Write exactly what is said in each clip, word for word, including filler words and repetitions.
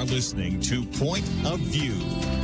are listening to Point of View.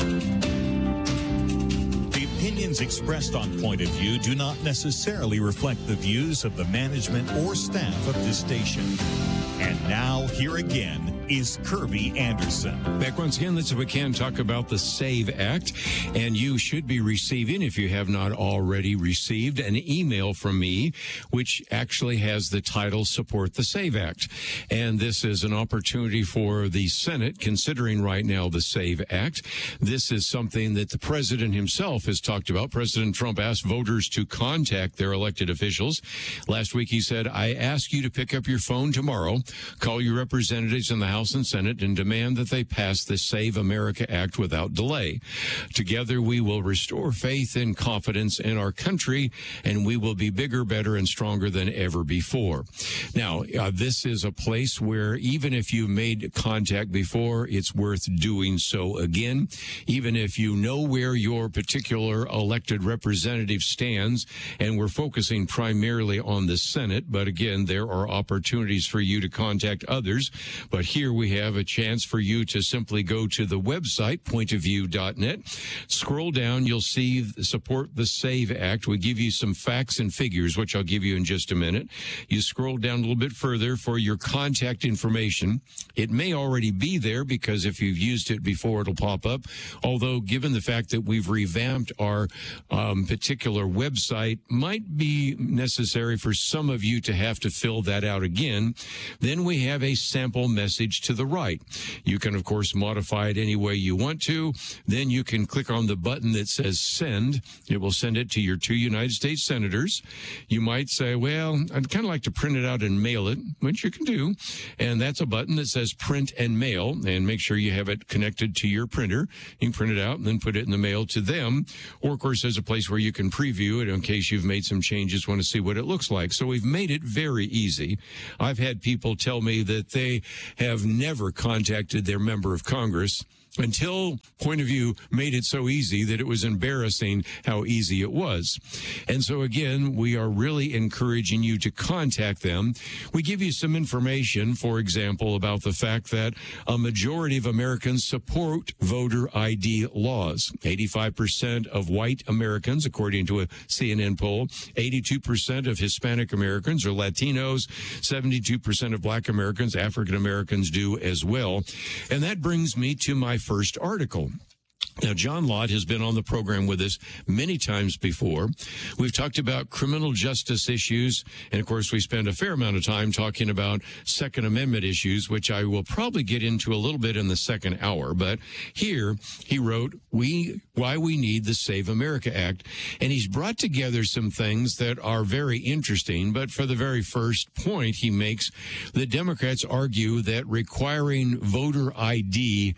The opinions expressed on Point of View do not necessarily reflect the views of the management or staff of this station. And now, here again is Kirby Anderson. Back once again, let's, if we can, talk about the SAVE Act. And you should be receiving, if you have not already received, an email from me, which actually has the title Support the SAVE Act. And this is an opportunity for the Senate, considering right now the SAVE Act. This is something that the president himself has talked about. President Trump asked voters to contact their elected officials. Last week he said, I ask you to pick up your phone tomorrow, call your representatives in the House and Senate, and demand that they pass the Save America Act without delay. Together we will restore faith and confidence in our country, and we will be bigger, better, and stronger than ever before. Now, uh, this is a place where even if you've made contact before, it's worth doing so again. Even if you know where your particular elected representative stands, and we're focusing primarily on the Senate, but again, there are opportunities for you to contact others. But here we have a chance for you to simply go to the website, point of view dot net. Scroll down, you'll see Support the SAVE Act. We give you some facts and figures, which I'll give you in just a minute. You scroll down a little bit further for your contact information. It may already be there because if you've used it before, it'll pop up. Although, given the fact that we've revamped our um, particular website, might be necessary for some of you to have to fill that out again. Then we have a sample message to the right. You can, of course, modify it any way you want to. Then you can click on the button that says send. It will send it to your two United States senators. You might say, well, I'd kind of like to print it out and mail it, which you can do. And that's a button that says print and mail, and make sure you have it connected to your printer. You can print it out and then put it in the mail to them. Or, of course, there's a place where you can preview it in case you've made some changes, want to see what it looks like. So we've made it very easy. I've had people tell me that they have never contacted their member of Congress until Point of View made it so easy that it was embarrassing how easy it was. And so, again, we are really encouraging you to contact them. We give you some information, for example, about the fact that a majority of Americans support voter I D laws. eighty-five percent of white Americans, according to a C N N poll, eighty-two percent of Hispanic Americans or Latinos, seventy-two percent of black Americans, African Americans do as well. And that brings me to my first article. Now, John Lott has been on the program with us many times before. We've talked about criminal justice issues, and, of course, we spend a fair amount of time talking about Second Amendment issues, which I will probably get into a little bit in the second hour. But here he wrote we why we need the Save America Act, and he's brought together some things that are very interesting. But for the very first point he makes, the Democrats argue that requiring voter I D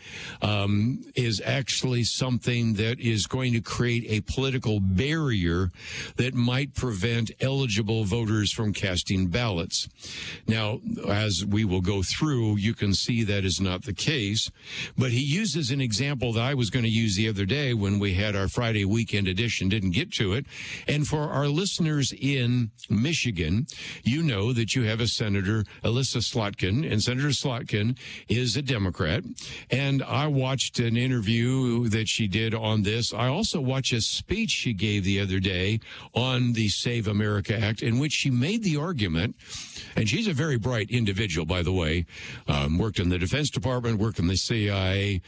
um, is actually something that is going to create a political barrier that might prevent eligible voters from casting ballots. Now, as we will go through, you can see that is not the case. But he uses an example that I was going to use the other day when we had our Friday weekend edition, didn't get to it. And for our listeners in Michigan, you know that you have a Senator, Elissa Slotkin, and Senator Slotkin is a Democrat. And I watched an interview that she did on this. I also watched a speech she gave the other day on the Save America Act, in which she made the argument, and she's a very bright individual, by the way, um, worked in the Defense Department, worked in the C I A.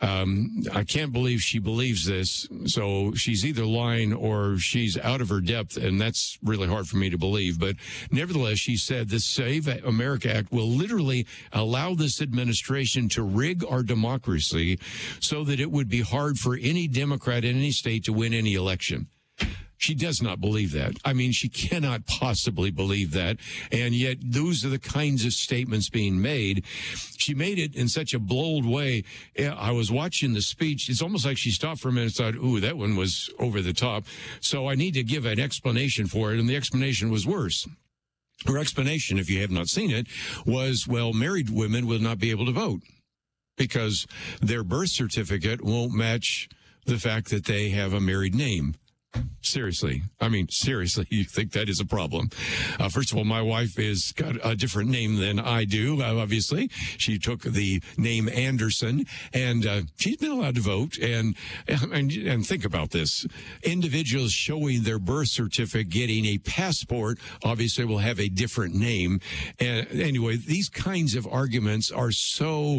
Um, I can't believe she believes this, so she's either lying or she's out of her depth, and that's really hard for me to believe. But nevertheless, she said the Save America Act will literally allow this administration to rig our democracy so that it would be hard for any Democrat in any state to win any election. She does not believe that. I mean, she cannot possibly believe that. And yet those are the kinds of statements being made. She made it in such a bold way. I was watching the speech. It's almost like she stopped for a minute and thought, ooh, that one was over the top. So I need to give an explanation for it. And the explanation was worse. Her explanation, if you have not seen it, was, well, married women will not be able to vote because their birth certificate won't match the fact that they have a married name. Seriously. I mean, seriously, you think that is a problem? Uh, first of all, my wife has got a different name than I do, uh, obviously. She took the name Anderson, and uh, she's been allowed to vote. And, and and think about this. Individuals showing their birth certificate, getting a passport, obviously will have a different name. And anyway, these kinds of arguments are so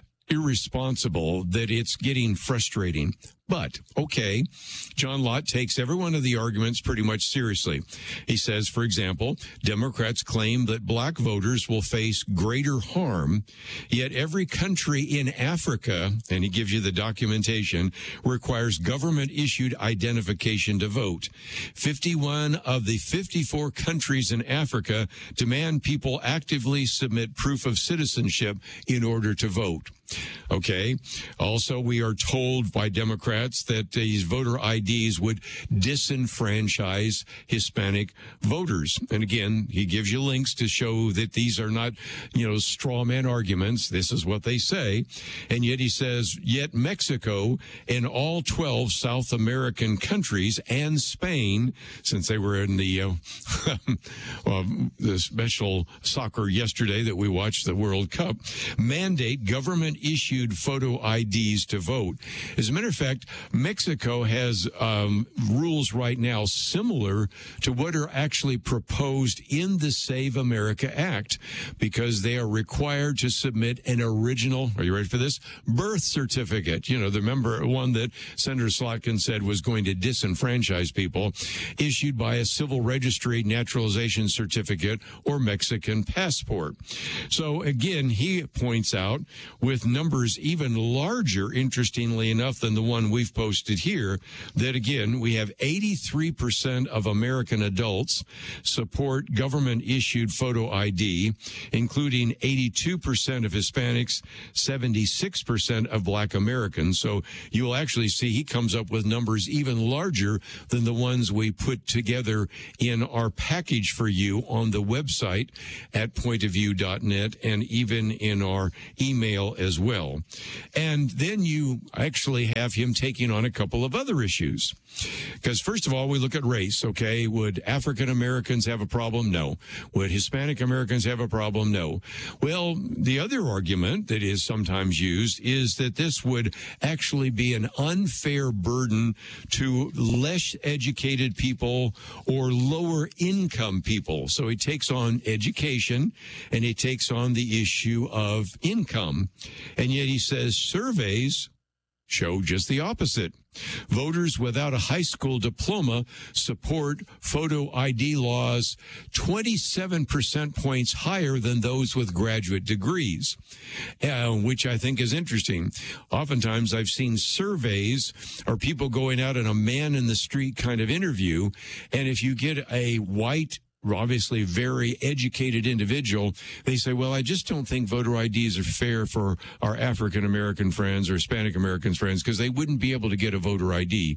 irresponsible that it's getting frustrating. But, okay, John Lott takes every one of the arguments pretty much seriously. He says, for example, Democrats claim that black voters will face greater harm, yet every country in Africa, and he gives you the documentation, requires government-issued identification to vote. fifty-one of the fifty-four countries in Africa demand people actively submit proof of citizenship in order to vote. Okay. Also, we are told by Democrats that these voter I Ds would disenfranchise Hispanic voters. And again, he gives you links to show that these are not, you know, straw man arguments. This is what they say. And yet he says, yet Mexico and all twelve South American countries and Spain, since they were in the, uh, well, the special soccer yesterday that we watched, the World Cup, mandate government issued photo I Ds to vote. As a matter of fact, Mexico has um, rules right now similar to what are actually proposed in the Save America Act, because they are required to submit an original, are you ready for this, birth certificate. You know, the remember one that Senator Slotkin said was going to disenfranchise people, issued by a civil registry naturalization certificate or Mexican passport. So again, he points out with numbers even larger, interestingly enough, than the one we've posted here, that again, we have eighty-three percent of American adults support government-issued photo I D, including eighty-two percent of Hispanics, seventy-six percent of Black Americans. So you'll actually see he comes up with numbers even larger than the ones we put together in our package for you on the website at point of view dot net and even in our email as well. And then you actually have him taking on a couple of other issues. Because first of all, we look at race, okay? Would African Americans have a problem? No. Would Hispanic Americans have a problem? No. Well, the other argument that is sometimes used is that this would actually be an unfair burden to less educated people or lower income people. So he takes on education and he takes on the issue of income. And yet he says surveys show just the opposite. Voters without a high school diploma support photo I D laws twenty-seven percent points higher than those with graduate degrees, uh, which I think is interesting. Oftentimes I've seen surveys or people going out in a man in the street kind of interview, and if you get a white obviously very educated individual, they say, well, I just don't think voter I Ds are fair for our African American friends or Hispanic American friends because they wouldn't be able to get a voter I D.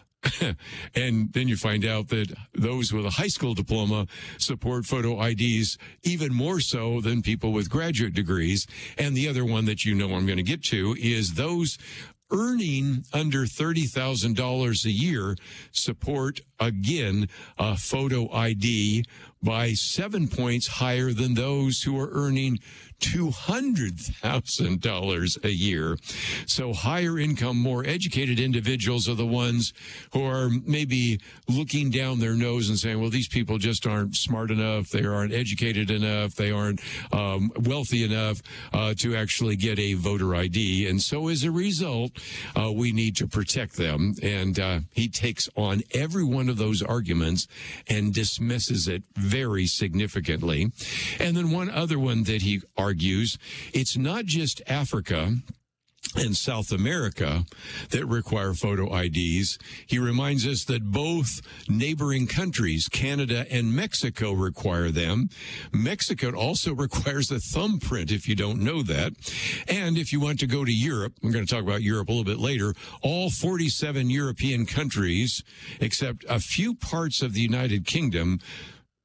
And then you find out that those with a high school diploma support photo I Ds even more so than people with graduate degrees. And the other one that you know I'm going to get to is those earning under thirty thousand dollars a year support, again, a photo I D by seven points higher than those who are earning two hundred thousand dollars a year. So higher income, more educated individuals are the ones who are maybe looking down their nose and saying, well, these people just aren't smart enough. They aren't educated enough. They aren't um, wealthy enough uh, to actually get a voter I D. And so as a result, uh, we need to protect them. And uh, he takes on every one of those arguments and dismisses it very significantly. And then one other one that he argues, it's not just Africa and South America that require photo I Ds. He reminds us that both neighboring countries, Canada and Mexico, require them. Mexico also requires a thumbprint, if you don't know that. And if you want to go to Europe, we're going to talk about Europe a little bit later, all forty-seven European countries, except a few parts of the United Kingdom,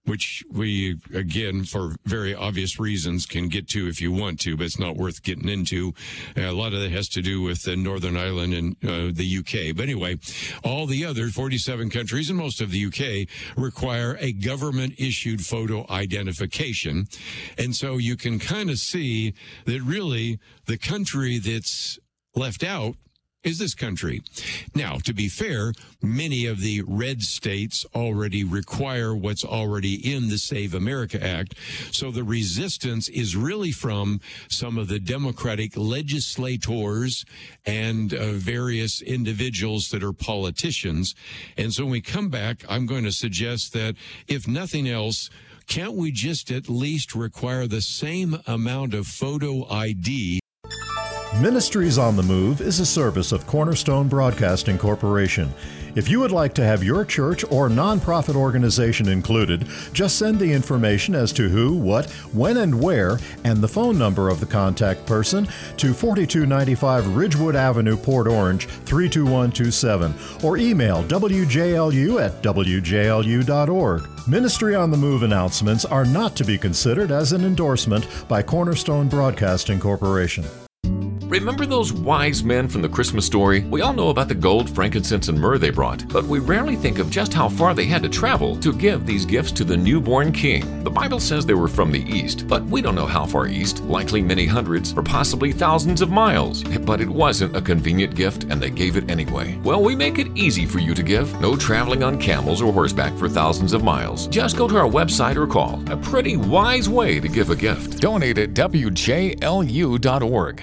which we, again, for very obvious reasons, can get to if you want to, but it's not worth getting into. Uh, a lot of that has to do with uh, Northern Ireland and uh, the U K. But anyway, all the other forty-seven countries and most of the U K require a government-issued photo identification. And so you can kind of see that really the country that's left out is this country. Now, to be fair, many of the red states already require what's already in the Save America Act. So the resistance is really from some of the Democratic legislators and uh, various individuals that are politicians. And so when we come back, I'm going to suggest that if nothing else, can't we just at least require the same amount of photo I D? Ministries on the Move is a service of Cornerstone Broadcasting Corporation. If you would like to have your church or nonprofit organization included, just send the information as to who, what, when, and where, and the phone number of the contact person to forty-two ninety-five Ridgewood Avenue, Port Orange, three two one two seven, or email w j l u at w j l u dot org. Ministry on the Move announcements are not to be considered as an endorsement by Cornerstone Broadcasting Corporation. Remember those wise men from the Christmas story? We all know about the gold, frankincense, and myrrh they brought, but we rarely think of just how far they had to travel to give these gifts to the newborn king. The Bible says they were from the east, but we don't know how far east, likely many hundreds or possibly thousands of miles. But it wasn't a convenient gift, and they gave it anyway. Well, we make it easy for you to give. No traveling on camels or horseback for thousands of miles. Just go to our website or call. A pretty wise way to give a gift. Donate at w j l u dot org.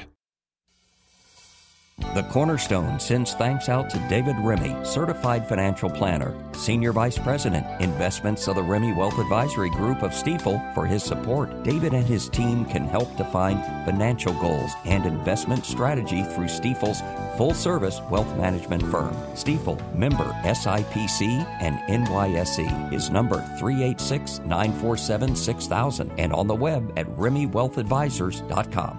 The Cornerstone sends thanks out to David Remy, Certified Financial Planner, Senior Vice President, Investments of the Remy Wealth Advisory Group of Stifel, for his support. David and his team can help define financial goals and investment strategy through Stifel's full-service wealth management firm. Stifel, member S I P C and N Y S E. His number three eight six, nine four seven, six thousand and on the web at remy wealth advisors dot com.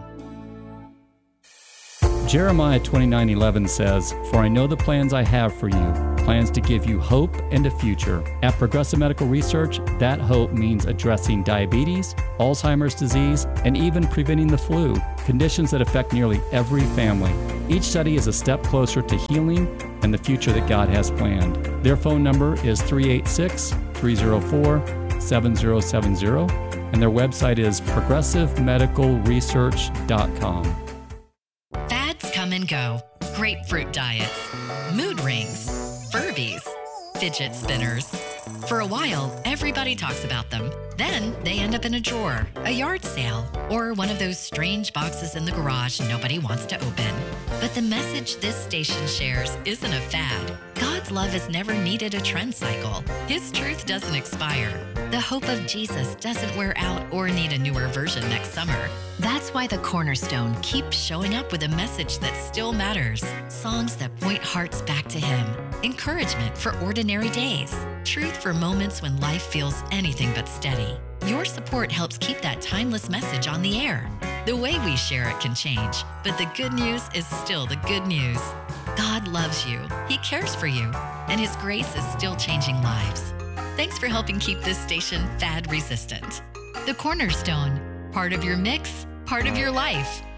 Jeremiah twenty-nine eleven says, "For I know the plans I have for you, plans to give you hope and a future." At Progressive Medical Research, that hope means addressing diabetes, Alzheimer's disease, and even preventing the flu, conditions that affect nearly every family. Each study is a step closer to healing and the future that God has planned. Their phone number is three eight six, three zero four, seven zero seven zero, and their website is progressive medical research dot com. Come and go. Grapefruit diets, mood rings, Furbies, fidget spinners. For a while, everybody talks about them. Then they end up in a drawer, a yard sale, or one of those strange boxes in the garage nobody wants to open. But the message this station shares isn't a fad. God's love has never needed a trend cycle. His truth doesn't expire. The hope of Jesus doesn't wear out or need a newer version next summer. That's why the Cornerstone keeps showing up with a message that still matters. Songs that point hearts back to Him. Encouragement for ordinary days. Truth for moments when life feels anything but steady. Your support helps keep that timeless message on the air. The way we share it can change, but the good news is still the good news. God loves you, He cares for you, and His grace is still changing lives. Thanks for helping keep this station fad resistant. The Cornerstone, part of your mix, part of your life.